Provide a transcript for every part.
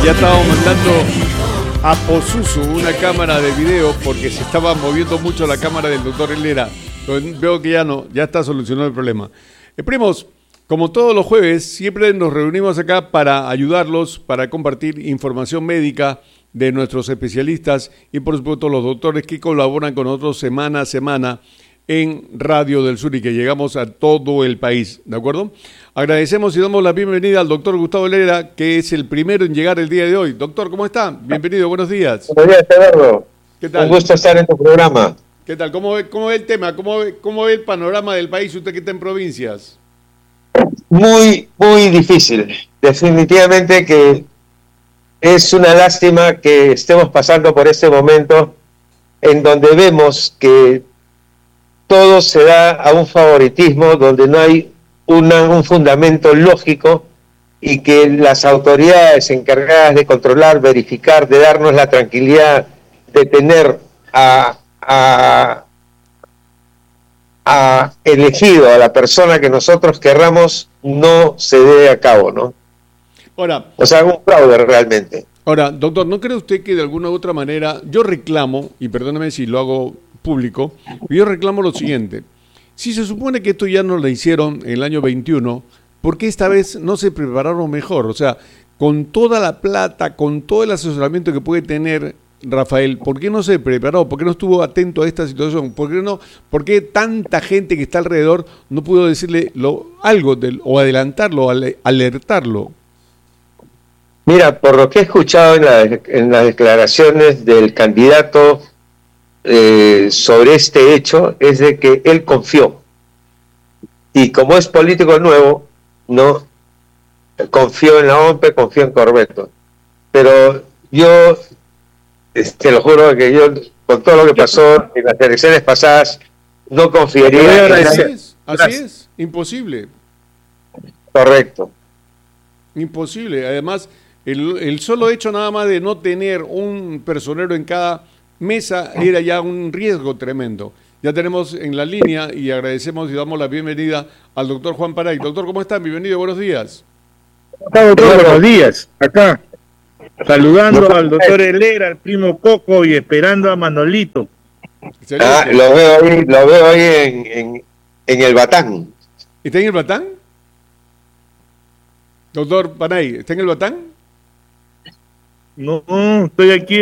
ya estábamos mandando a Posuso una cámara de video porque se estaba moviendo mucho la cámara del doctor Helera. Veo que ya está solucionado el problema. Primos, como todos los jueves, siempre nos reunimos acá para ayudarlos, para compartir información médica de nuestros especialistas y por supuesto los doctores que colaboran con nosotros semana a semana en Radio del Sur y que llegamos a todo el país, ¿de acuerdo? Agradecemos y damos la bienvenida al doctor Gustavo Helera, que es el primero en llegar el día de hoy. Doctor, ¿cómo está? Bienvenido, buenos días. Buenos días, Eduardo. ¿Qué tal? Un gusto estar en tu programa. ¿Qué tal? ¿Cómo ve el tema? ¿Cómo ve el panorama del país usted que está en provincias? Muy, muy difícil. Definitivamente que es una lástima que estemos pasando por este momento en donde vemos que todo se da a un favoritismo, donde no hay un fundamento lógico y que las autoridades encargadas de controlar, verificar, de darnos la tranquilidad de tener a elegido a la persona que nosotros querramos, no se dé a cabo, ¿no? Ahora, o sea, un fraude realmente. Ahora, doctor, ¿no cree usted que de alguna u otra manera, yo reclamo, y perdóneme si lo hago público, yo reclamo lo siguiente: si se supone que esto ya nos lo hicieron en el año 21, ¿por qué esta vez no se prepararon mejor? O sea, con toda la plata, con todo el asesoramiento que puede tener Rafael, ¿por qué no se preparó? ¿Por qué no estuvo atento a esta situación? ¿Por qué tanta gente que está alrededor no pudo decirle algo o adelantarlo, alertarlo? Mira, por lo que he escuchado en las declaraciones del candidato sobre este hecho, es de que él confió. Y como es político nuevo, no confió en la OMPE, confió en Corbeto. Pero yo, te lo juro que yo, con todo lo que pasó en las elecciones pasadas, no confiaría en nadie. Así es, imposible. Correcto. Imposible. Además, el solo hecho nada más de no tener un personero en cada mesa era ya un riesgo tremendo. Ya tenemos en la línea y agradecemos y damos la bienvenida al doctor Juan Paray. Doctor, ¿cómo está? Bienvenido, buenos días. Doctor, buenos días. Acá, saludando al doctor Helera, al primo Coco y esperando a Manolito. Lo veo ahí en el Batán. ¿Está en el Batán? Doctor Paray, ¿está en el Batán? No, estoy aquí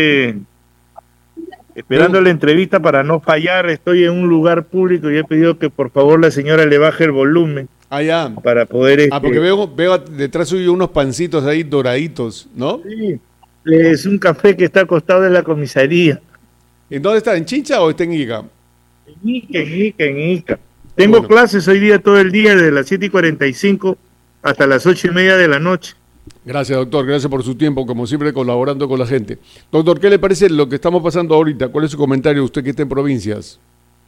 esperando la entrevista para no fallar. Estoy en un lugar público y he pedido que por favor la señora le baje el volumen. Ya. Para poder... porque veo detrás suyo unos pancitos ahí doraditos, ¿no? Sí, es un café que está al costado de la comisaría. ¿En dónde está? ¿En Chincha o está en Ica? En Ica. Tengo clases hoy día todo el día, desde las 7:45 hasta las 8:30 de la noche. Gracias, doctor. Gracias por su tiempo, como siempre, colaborando con la gente. Doctor, ¿qué le parece lo que estamos pasando ahorita? ¿Cuál es su comentario, usted que está en provincias?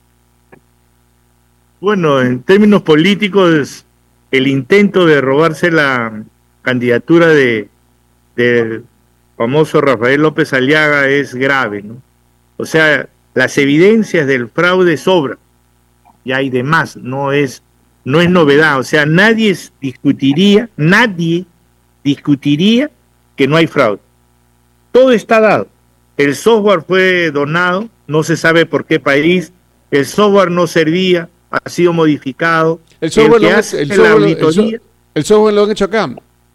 Bueno, en términos políticos, el intento de robarse la candidatura del famoso Rafael López Aliaga es grave, ¿no? O sea, las evidencias del fraude sobran, y hay demás, no es novedad. O sea, nadie discutiría que no hay fraude. Todo está dado. El software fue donado, no se sabe por qué país, el software no servía, ha sido modificado. El software lo han hecho acá.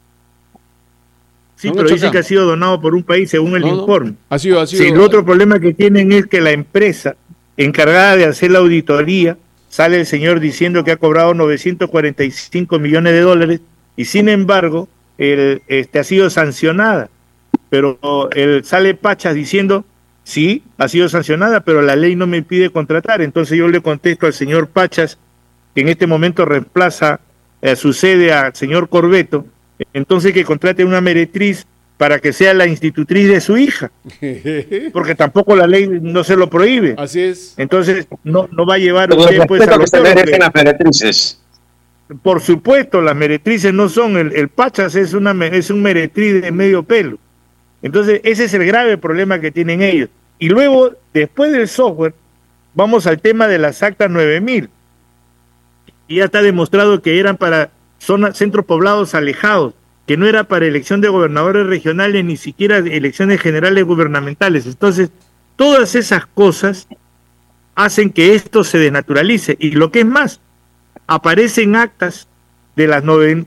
Sí, pero dice que ha sido donado por un país según el informe. Ha sido. Sí, el otro problema que tienen es que la empresa encargada de hacer la auditoría, sale el señor diciendo que ha cobrado 945 millones de dólares y sin embargo ha sido sancionada. Pero sale Pachas diciendo, sí, ha sido sancionada, pero la ley no me pide contratar. Entonces yo le contesto al señor Pachas, que en este momento reemplaza sucede al señor Corbeto, entonces que contrate una meretriz para que sea la institutriz de su hija, porque tampoco la ley no se lo prohíbe. Así es. Entonces no va a llevar Pero usted pues a que se merecen las meretrices. Por supuesto, las meretrices no son, el Pachas es un meretriz de medio pelo. Entonces ese es el grave problema que tienen ellos. Y luego, después del software, vamos al tema de las actas 9000. Y ya está demostrado que eran para centros poblados alejados. que no era para elección de gobernadores regionales, ni siquiera elecciones generales gubernamentales. Entonces, todas esas cosas hacen que esto se desnaturalice. Y lo que es más, aparecen actas de las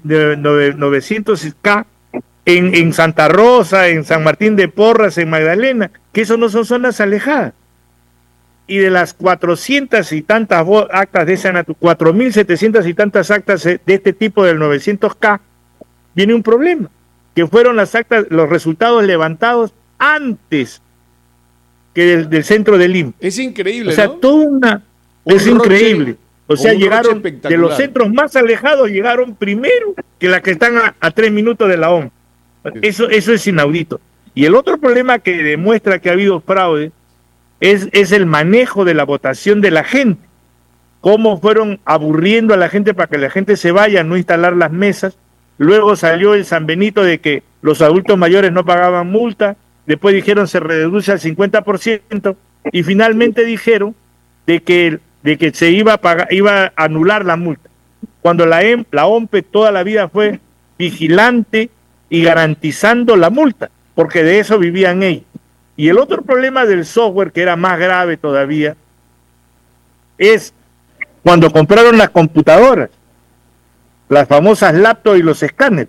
900K en Santa Rosa, en San Martín de Porras, en Magdalena, que eso no son zonas alejadas. Y de las 400 y tantas actas de esa naturaleza, 4.700 y tantas actas de este tipo del 900K, viene un problema, que fueron las actas, los resultados levantados antes que del centro del INPE. Es increíble, o sea, ¿no? Es increíble. O sea, llegaron de los espectacular. centros más alejados, llegaron primero que las que están a 3 minutos de la OMP. Eso es inaudito. Y el otro problema que demuestra que ha habido fraude es el manejo de la votación de la gente. Cómo fueron aburriendo a la gente para que la gente se vaya, no instalar las mesas. Luego salió el San Benito de que los adultos mayores no pagaban multa. Después dijeron se reduce al 50%. Y finalmente dijeron de que se iba a anular la multa. Cuando la OMPE toda la vida fue vigilante y garantizando la multa, porque de eso vivían ellos. Y el otro problema del software, que era más grave todavía, es cuando compraron las computadoras, las famosas laptops y los escáneres,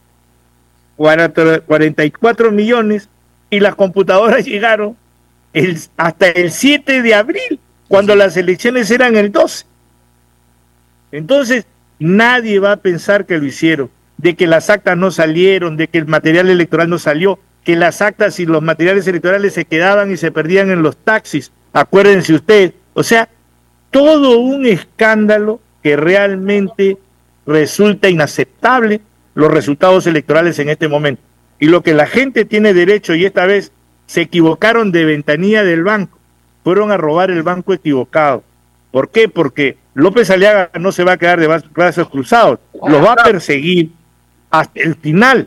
44 millones, y las computadoras llegaron hasta el 7 de abril, cuando las elecciones eran el 12. Entonces, nadie va a pensar que lo hicieron, de que las actas no salieron, de que el material electoral no salió, que las actas y los materiales electorales se quedaban y se perdían en los taxis. Acuérdense ustedes. O sea, todo un escándalo que realmente resulta inaceptable los resultados electorales en este momento. Y lo que la gente tiene derecho, y esta vez se equivocaron de ventanilla del banco, fueron a robar el banco equivocado. ¿Por qué? Porque López Aliaga no se va a quedar de brazos cruzados, lo va a perseguir hasta el final,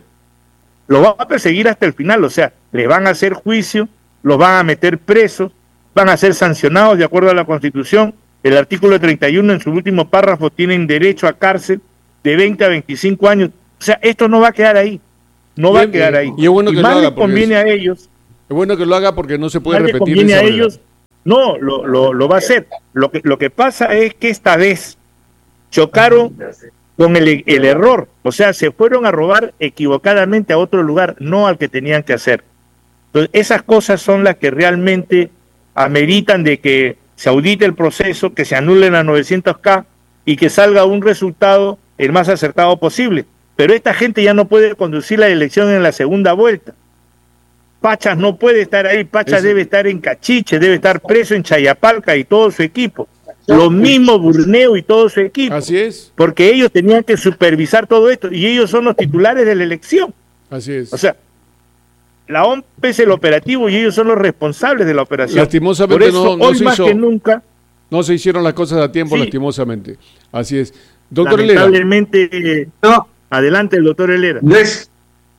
o sea, le van a hacer juicio, los van a meter presos, van a ser sancionados de acuerdo a la Constitución. El artículo 31 en su último párrafo tienen derecho a cárcel de 20 a 25 años. O sea, esto no va a quedar ahí, va a quedar ahí. Y es bueno que más lo haga les conviene a ellos. Es bueno que lo haga porque no se puede Más les repetir conviene esa a manera. ellos. No, lo va a hacer. Lo que pasa es que esta vez chocaron con el error, o sea, se fueron a robar equivocadamente a otro lugar, no al que tenían que hacer. Entonces, esas cosas son las que realmente ameritan de que se audite el proceso, que se anulen a 900K y que salga un resultado el más acertado posible. Pero esta gente ya no puede conducir la elección en la segunda vuelta. Pachas no puede estar ahí, Pachas debe estar en Cachiche, debe estar preso en Chayapalca y todo su equipo. Lo mismo Burneo y todo su equipo. Así es. Porque ellos tenían que supervisar todo esto y ellos son los titulares de la elección. Así es. O sea, la OMP es el operativo y ellos son los responsables de la operación. Lastimosamente por eso, no hoy se más hizo, que nunca. no se hicieron las cosas a tiempo, Sí. Lastimosamente. Así es. Doctor Helera. Lamentablemente, No, adelante el doctor Helera. no es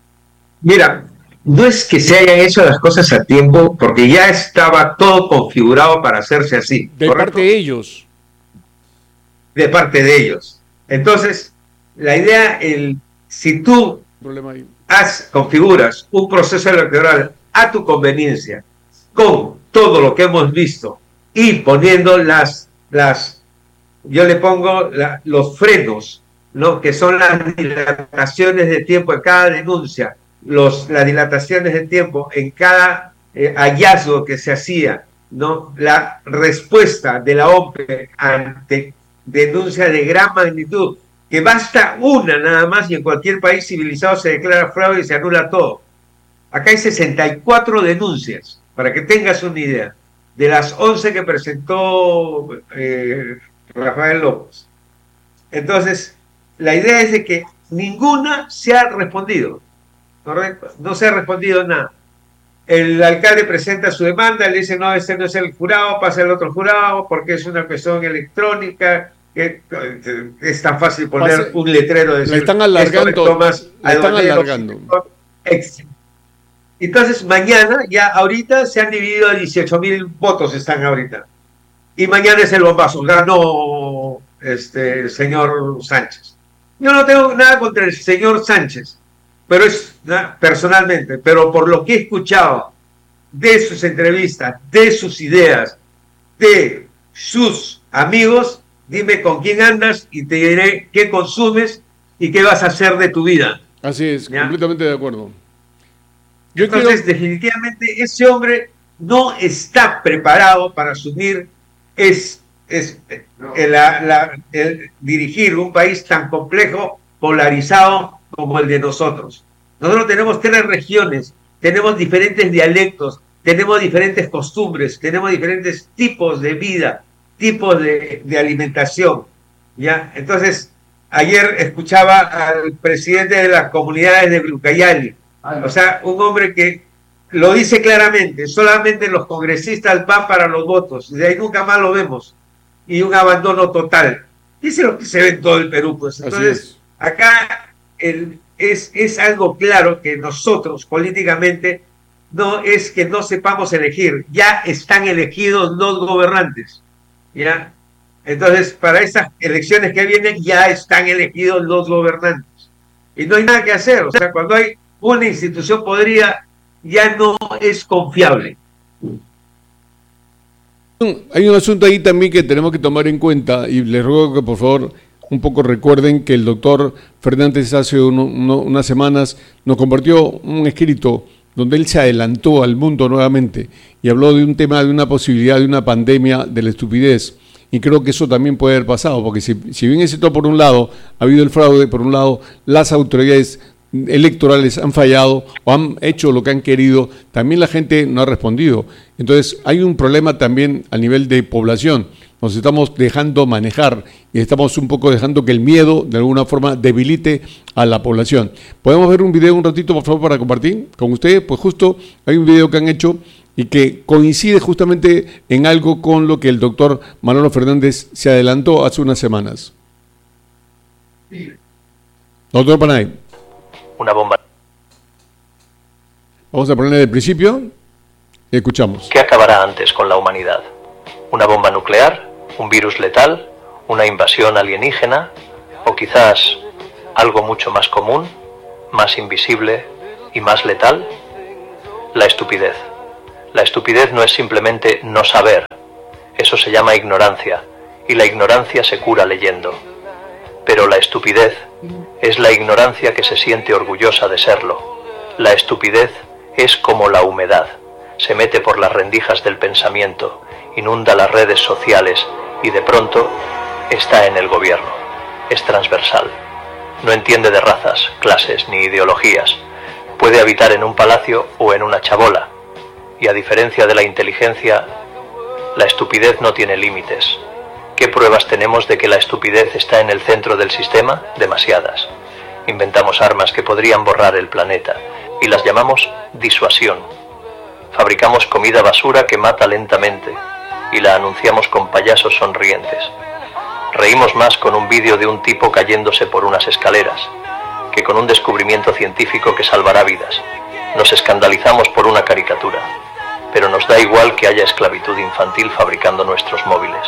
que se hayan hecho las cosas a tiempo, porque ya estaba todo configurado para hacerse así. De ¿correcto? parte de ellos. De parte de ellos. Entonces, la idea, si tú Problema ahí. configuras un proceso electoral a tu conveniencia, con todo lo que hemos visto, y poniendo yo le pongo los frenos, ¿no? Que son las dilataciones de tiempo en cada denuncia, las dilataciones de tiempo en cada hallazgo que se hacía, ¿no? La respuesta de la OMPE ante denuncias de gran magnitud, que basta una nada más y en cualquier país civilizado se declara fraude y se anula todo. Acá hay 64 denuncias, para que tengas una idea, de las 11 que presentó Rafael López. Entonces, la idea es de que ninguna se ha respondido, ¿correcto? No se ha respondido nada. El alcalde presenta su demanda, le dice, no, este no es el jurado, pasa el otro jurado, porque es una cuestión electrónica, que es tan fácil poner un letrero de... Le están alargando. Entonces, mañana, ya ahorita se han dividido a 18,000 votos, están ahorita. Y mañana es el bombazo, ganó el señor Sánchez. Yo no tengo nada contra el señor Sánchez, pero es personalmente, pero por lo que he escuchado de sus entrevistas, de sus ideas, de sus amigos, dime con quién andas y te diré qué consumes y qué vas a hacer de tu vida. Así es, ¿ya? Completamente de acuerdo. Entonces, definitivamente, ese hombre no está preparado para asumir el dirigir un país tan complejo, polarizado como el de nosotros. Nosotros tenemos 3 regiones, tenemos diferentes dialectos, tenemos diferentes costumbres, tenemos diferentes tipos de vida, tipos de alimentación, ¿ya? Entonces, ayer escuchaba al presidente de las comunidades de Ucayali, o sea, un hombre que lo dice claramente, solamente los congresistas al PAN para los votos, y de ahí nunca más lo vemos, y un abandono total. Eso es lo que se ve en todo el Perú, pues. Entonces, acá es algo claro que nosotros políticamente no es que no sepamos elegir, ya están elegidos los gobernantes, ¿ya? Entonces, para esas elecciones que vienen ya están elegidos los gobernantes. Y no hay nada que hacer, o sea, cuando hay una institución podrida, ya no es confiable. Hay un asunto ahí también que tenemos que tomar en cuenta, y les ruego que por favor un poco recuerden que el doctor Fernández hace unas semanas nos compartió un escrito donde él se adelantó al mundo nuevamente y habló de un tema, de una posibilidad de una pandemia de la estupidez. Y creo que eso también puede haber pasado, porque si bien es cierto, por un lado ha habido el fraude, por un lado las autoridades electorales han fallado o han hecho lo que han querido, también la gente no ha respondido. Entonces hay un problema también a nivel de población. Nos estamos dejando manejar y estamos un poco dejando que el miedo de alguna forma debilite a la población. ¿Podemos ver un video un ratito, por favor, para compartir con ustedes? Pues justo hay un video que han hecho y que coincide justamente en algo con lo que el doctor Manolo Fernández se adelantó hace unas semanas. Doctor Panay. Una bomba. Vamos a ponerle del principio y escuchamos. ¿Qué acabará antes con la humanidad? ¿Una bomba nuclear? ¿Un virus letal? ¿Una invasión alienígena? ¿O quizás algo mucho más común, más invisible y más letal? La estupidez. La estupidez no es simplemente no saber. Eso se llama ignorancia, y la ignorancia se cura leyendo. Pero la estupidez es la ignorancia que se siente orgullosa de serlo. La estupidez es como la humedad. Se mete por las rendijas del pensamiento, inunda las redes sociales y de pronto está en el gobierno. Es transversal. No entiende de razas, clases ni ideologías. Puede habitar en un palacio o en una chabola. Y a diferencia de la inteligencia, la estupidez no tiene límites. ¿Qué pruebas tenemos de que la estupidez está en el centro del sistema? Demasiadas. Inventamos armas que podrían borrar el planeta y las llamamos disuasión. Fabricamos comida basura que mata lentamente y la anunciamos con payasos sonrientes. Reímos más con un vídeo de un tipo cayéndose por unas escaleras que con un descubrimiento científico que salvará vidas. Nos escandalizamos por una caricatura, pero nos da igual que haya esclavitud infantil fabricando nuestros móviles.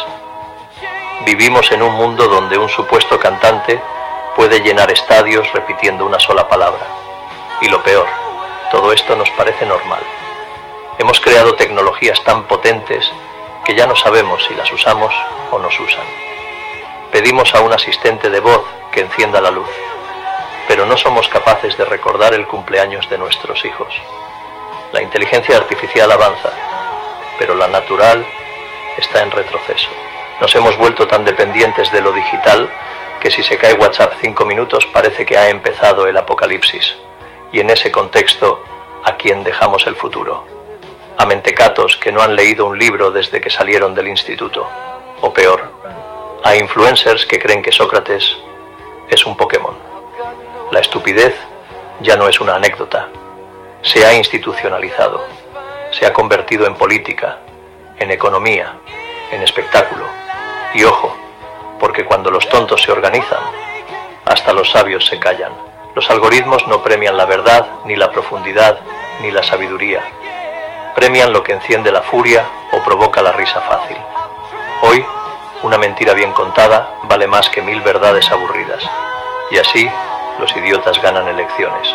Vivimos en un mundo donde un supuesto cantante puede llenar estadios repitiendo una sola palabra. Y lo peor, todo esto nos parece normal. Hemos creado tecnologías tan potentes que ya no sabemos si las usamos o nos usan. Pedimos a un asistente de voz que encienda la luz, pero no somos capaces de recordar el cumpleaños de nuestros hijos. La inteligencia artificial avanza, pero la natural está en retroceso. Nos hemos vuelto tan dependientes de lo digital que si se cae WhatsApp 5 minutos parece que ha empezado el apocalipsis. Y en ese contexto, ¿a quién dejamos el futuro? A mentecatos que no han leído un libro desde que salieron del instituto. O peor, a influencers que creen que Sócrates es un Pokémon. La estupidez ya no es una anécdota. Se ha institucionalizado. Se ha convertido en política, en economía, en espectáculo. Y ojo, porque cuando los tontos se organizan, hasta los sabios se callan. Los algoritmos no premian la verdad, ni la profundidad, ni la sabiduría. Premian lo que enciende la furia o provoca la risa fácil. Hoy, una mentira bien contada vale más que 1000 verdades aburridas. Y así, los idiotas ganan elecciones.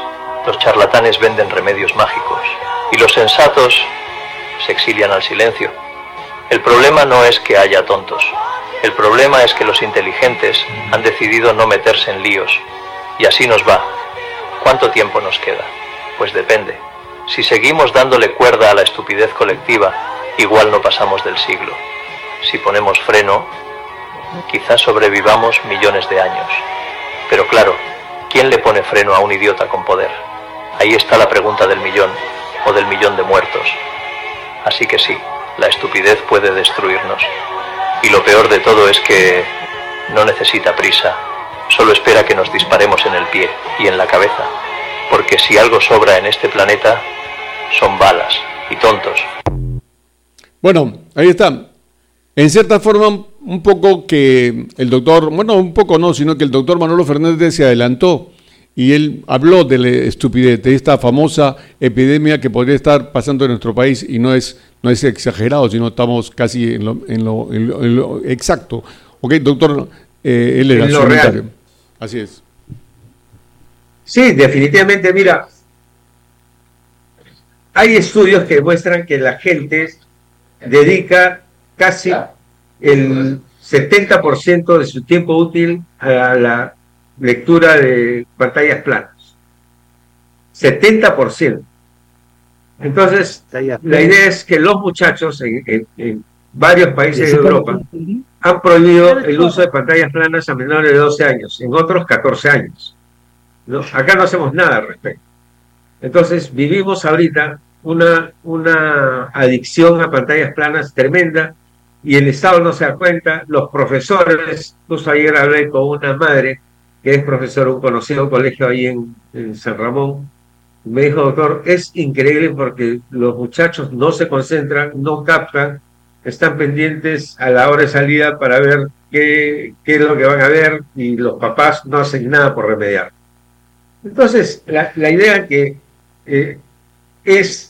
Los charlatanes venden remedios mágicos y los sensatos se exilian al silencio. El problema no es que haya tontos. El problema es que los inteligentes han decidido no meterse en líos. Y así nos va. ¿Cuánto tiempo nos queda? Pues depende. Si seguimos dándole cuerda a la estupidez colectiva, igual no pasamos del siglo. Si ponemos freno, quizás sobrevivamos millones de años. Pero claro, ¿quién le pone freno a un idiota con poder? Ahí está la pregunta del millón, o del millón de muertos. Así que sí, la estupidez puede destruirnos. Y lo peor de todo es que no necesita prisa, solo espera que nos disparemos en el pie y en la cabeza. Porque si algo sobra en este planeta, son balas y tontos. Bueno, ahí está. En cierta forma, un poco que el doctor, bueno, un poco no, sino que el doctor Manolo Fernández se adelantó y él habló de la estupidez, de esta famosa epidemia que podría estar pasando en nuestro país y no es exagerado, sino estamos casi en lo exacto. Ok, doctor, él era su comentario. Así es. Sí, definitivamente, mira, hay estudios que muestran que la gente dedica casi el 70% de su tiempo útil a la lectura de pantallas planas. 70%. Entonces, la idea es que los muchachos en varios países de Europa han prohibido el uso de pantallas planas a menores de 12 años, en otros 14 años. ¿No? Acá no hacemos nada al respecto. Entonces, vivimos ahorita una adicción a pantallas planas tremenda y el Estado no se da cuenta. Los profesores, justo ayer hablé con una madre que es profesor de un conocido colegio ahí en San Ramón, me dijo, doctor, es increíble porque los muchachos no se concentran, no captan, están pendientes a la hora de salida para ver qué es lo que van a ver y los papás no hacen nada por remediar. Entonces, la idea que es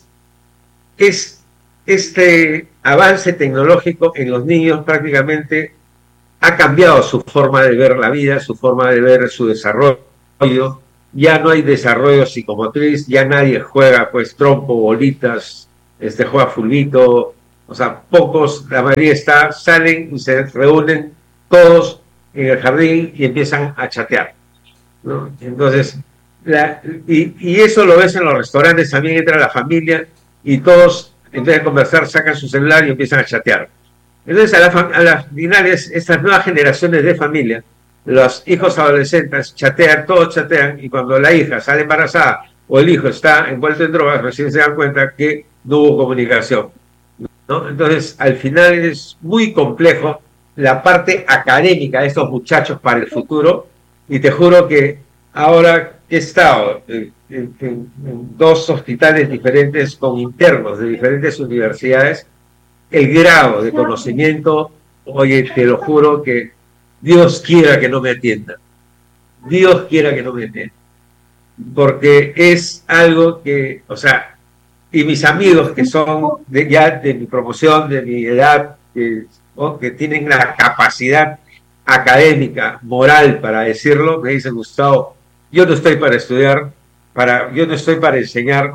este avance tecnológico en los niños prácticamente ha cambiado su forma de ver la vida, su forma de ver su desarrollo. Ya no hay desarrollo psicomotriz, ya nadie juega pues trompo, bolitas, juega fulbito, o sea, pocos, la mayoría salen y se reúnen todos en el jardín y empiezan a chatear, ¿no? Entonces, y eso lo ves en los restaurantes, también entra la familia y todos, en vez de conversar, sacan su celular y empiezan a chatear. Entonces, a las finales, estas nuevas generaciones de familia, los hijos adolescentes chatean, todos chatean, y cuando la hija sale embarazada o el hijo está envuelto en drogas, recién se dan cuenta que no hubo comunicación, ¿no? Entonces, al final es muy complejo la parte académica de estos muchachos para el futuro, y te juro que ahora he estado en 2 hospitales diferentes con internos de diferentes universidades, el grado de conocimiento, oye, te lo juro que Dios quiera que no me atienda. Dios quiera que no me atienda. Porque es algo que, o sea, y mis amigos que son ya de mi promoción, de mi edad, que tienen la capacidad académica, moral para decirlo, me dicen, Gustavo, yo no estoy para estudiar, yo no estoy para enseñar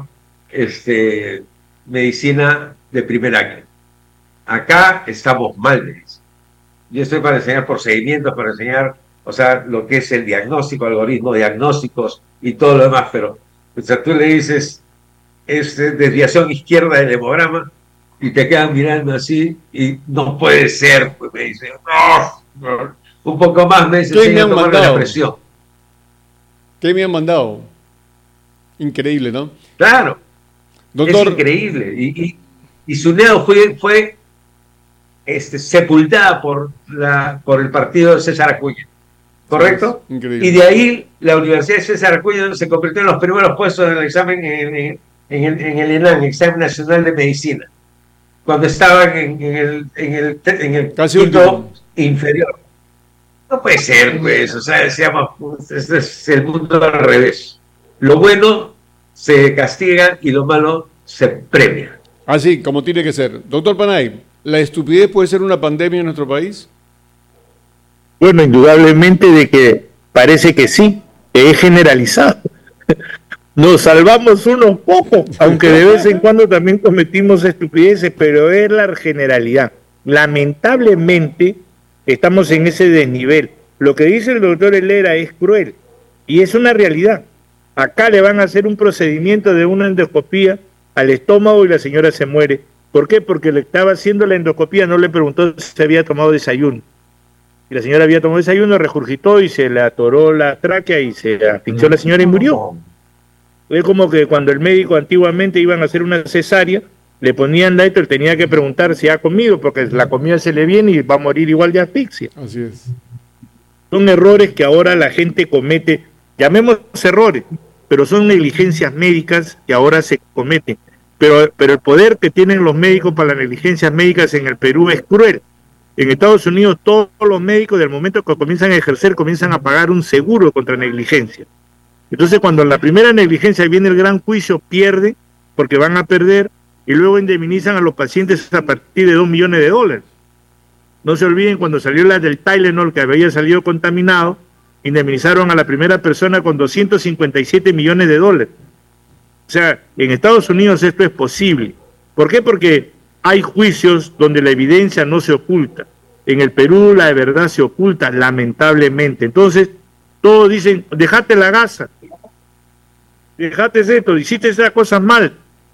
medicina de primer año. Acá estamos mal, me dicen. Yo estoy para enseñar procedimientos, para enseñar, o sea, lo que es el diagnóstico, algoritmos diagnósticos y todo lo demás, pero o sea, tú le dices desviación izquierda del hemograma y te quedan mirando así y no puede ser, pues me dicen, no. Un poco más me dicen, me han mandado la presión. ¿Qué me han mandado? Increíble, ¿no? Claro, doctor, es increíble. Y Suneo fue sepultada por el partido de César Acuña, ¿correcto? Sí, y de ahí la Universidad de César Acuña se convirtió en los primeros puestos en el examen en el ENAM, Examen Nacional de Medicina, cuando estaban en el quinto inferior. No puede ser, pues, o sea, decíamos, este es el mundo al revés. Lo bueno se castiga y lo malo se premia. Así, como tiene que ser. Doctor Panay, ¿la estupidez puede ser una pandemia en nuestro país? Bueno, indudablemente de que parece que sí, que es generalizado. Nos salvamos unos pocos, aunque de vez en cuando también cometimos estupideces, pero es la generalidad. Lamentablemente estamos en ese desnivel. Lo que dice el doctor Helera es cruel y es una realidad. Acá le van a hacer un procedimiento de una endoscopía al estómago y la señora se muere. ¿Por qué? Porque le estaba haciendo la endoscopía, no le preguntó si había tomado desayuno. Y la señora había tomado desayuno, regurgitó y se le atoró la tráquea y se asfixió la señora y murió. Es como que cuando el médico antiguamente iban a hacer una cesárea, le ponían la esto, él tenía que preguntar si ha comido, porque la comida se le viene y va a morir igual de asfixia. Así es. Son errores que ahora la gente comete, llamemos errores, pero son negligencias médicas que ahora se cometen. Pero el poder que tienen los médicos para las negligencias médicas en el Perú es cruel. En Estados Unidos todos los médicos del momento que comienzan a ejercer comienzan a pagar un seguro contra negligencia. Entonces cuando la primera negligencia viene el gran juicio, pierde porque van a perder y luego indemnizan a los pacientes a partir de $2 millones. No se olviden cuando salió la del Tylenol que había salido contaminado, indemnizaron a la primera persona con $257 millones. O sea, en Estados Unidos esto es posible. ¿Por qué? Porque hay juicios donde la evidencia no se oculta. En el Perú la verdad se oculta, lamentablemente. Entonces, todos dicen, dejate la gasa, dejate esto, hiciste esas cosas mal.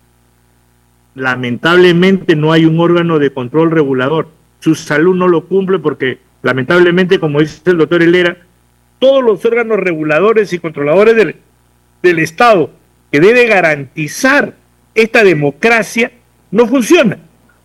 Lamentablemente no hay un órgano de control regulador. Su salud no lo cumple porque, lamentablemente, como dice el doctor Helera, todos los órganos reguladores y controladores del Estado que debe garantizar esta democracia no funcionan.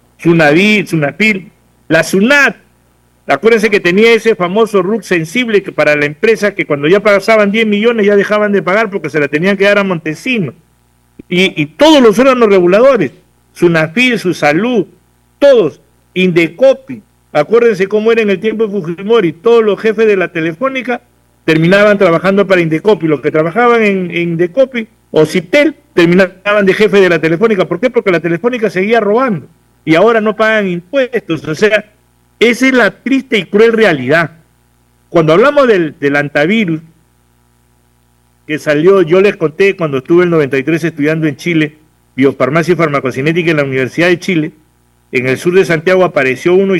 Sunapil, la SUNAT, acuérdense que tenía ese famoso RUC sensible que para la empresa que cuando ya pasaban 10 millones ya dejaban de pagar porque se la tenían que dar a Montesinos. Y todos los órganos reguladores, SUNAFIL, su salud, todos, Indecopi, acuérdense cómo era en el tiempo de Fujimori, todos los jefes de la Telefónica terminaban trabajando para Indecopi, los que trabajaban en Indecopi o Ciptel terminaban de jefe de la Telefónica. ¿Por qué? Porque la Telefónica seguía robando y ahora no pagan impuestos. O sea, esa es la triste y cruel realidad. Cuando hablamos del antivirus que salió, yo les conté cuando estuve en el 93 estudiando en Chile, biofarmacia y farmacocinética en la Universidad de Chile, en el sur de Santiago apareció uno y